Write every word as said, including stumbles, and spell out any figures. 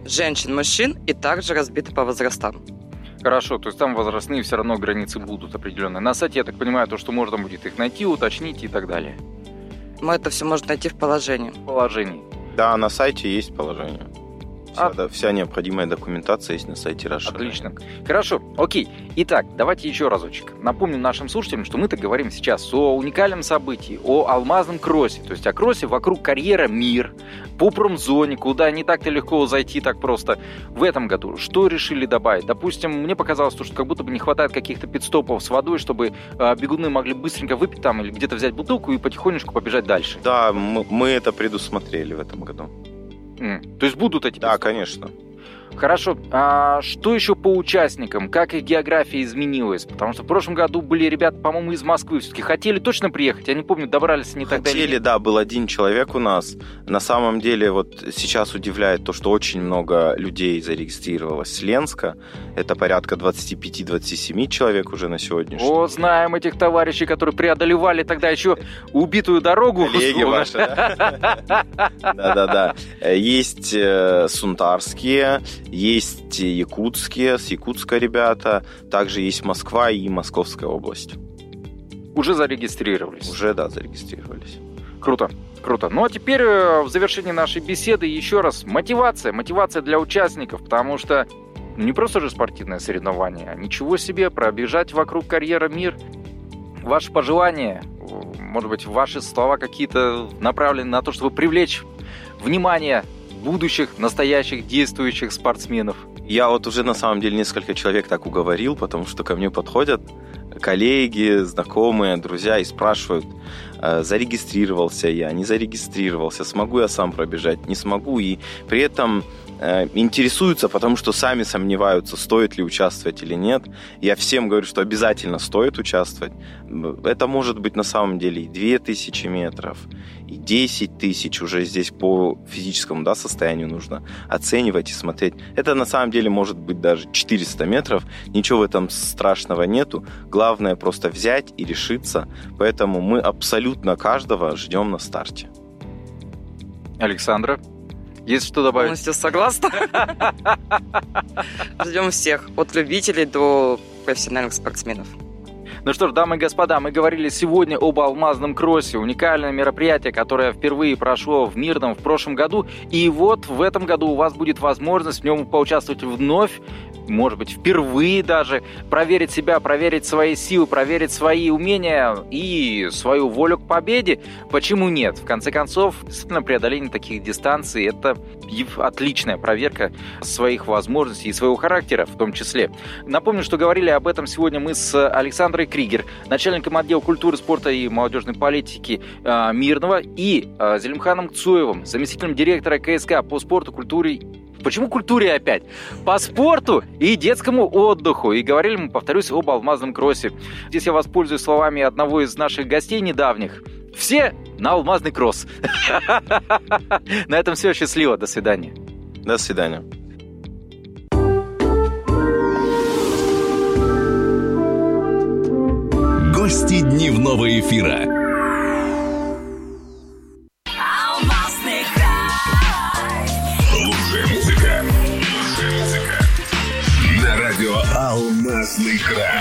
женщин, мужчин и также разбиты по возрастам. Хорошо, то есть там возрастные все равно границы будут определенные. На сайте, я так понимаю, то, что можно будет их найти, уточнить и так далее. Мы это все можем найти в положении. В положении. Да, на сайте есть положение. Вся, А... да, вся необходимая документация есть на сайте Russia. Отлично. Хорошо, окей. Итак, давайте еще разочек. Напомним нашим слушателям, что мы-то говорим сейчас о уникальном событии, о алмазном кроссе, то есть о кроссе вокруг карьера «Мир», по промзоне, куда не так-то легко зайти так просто. В этом году что решили добавить? Допустим, мне показалось, что как будто бы не хватает каких-то пит-стопов с водой, чтобы э, бегуны могли быстренько выпить там или где-то взять бутылку и потихонечку побежать дальше. Да, мы, мы это предусмотрели в этом году. Mm. То есть будут эти Да, пит-стопы? конечно. Хорошо. А что еще по участникам? Как их география изменилась? Потому что в прошлом году были ребята, по-моему, из Москвы. Все-таки хотели точно приехать? Я не помню, добрались не тогда или Хотели, нет. да, был один человек у нас. На самом деле, вот сейчас удивляет то, что очень много людей зарегистрировалось с Ленска. Это порядка двадцать пять - двадцать семь человек уже на сегодняшний день. О, знаем этих товарищей, которые преодолевали тогда еще убитую дорогу. Коллеги ваши, да? Да-да-да. Есть сунтарские, есть якутские, с Якутска ребята. Также есть Москва и Московская область. Уже зарегистрировались. Уже, да, зарегистрировались. Круто, круто. Ну а теперь в завершении нашей беседы еще раз мотивация. Мотивация для участников, потому что ну, не просто же спортивное соревнование, а ничего себе, пробежать вокруг карьера «Мир». Ваши пожелания, может быть, ваши слова какие-то направлены на то, чтобы привлечь внимание будущих, настоящих, действующих спортсменов. Я вот уже на самом деле несколько человек так уговорил, потому что ко мне подходят коллеги, знакомые, друзья и спрашивают, зарегистрировался я, не зарегистрировался, смогу я сам пробежать, не смогу. И при этом интересуются, потому что сами сомневаются, стоит ли участвовать или нет. Я всем говорю, что обязательно стоит участвовать. Это может быть на самом деле и две тысячи метров, и десять тысяч. Уже здесь по физическому, да, состоянию нужно оценивать и смотреть. Это на самом деле может быть даже четыреста метров. Ничего в этом страшного нету. Главное просто взять и решиться. Поэтому мы абсолютно каждого ждем на старте. Александра, есть что добавить? Полностью согласна. Ждем всех, от любителей до профессиональных спортсменов. Ну что ж, дамы и господа, мы говорили сегодня об алмазном кроссе, уникальное мероприятие, которое впервые прошло в Мирном в прошлом году. И вот в этом году у вас будет возможность в нем поучаствовать вновь, может быть, впервые даже, проверить себя, проверить свои силы, проверить свои умения и свою волю к победе. Почему нет? В конце концов, действительно, преодоление таких дистанций – это отличная проверка своих возможностей и своего характера в том числе. Напомню, что говорили об этом сегодня мы с Александрой Кригер, начальником отдела культуры, спорта и молодежной политики э, Мирного, и э, Зелимханом Цоевым, заместителем директора КСК по спорту, культуре. Почему культуре опять? По спорту и детскому отдыху. И говорили мы, повторюсь, об алмазном кроссе. Здесь я воспользуюсь словами одного из наших гостей недавних. Все на алмазный кросс. На этом все. Счастливо. До свидания. До свидания. Гости дневного эфира. Лучшая музыка. Лучшая музыка. На радио «Алмазный край».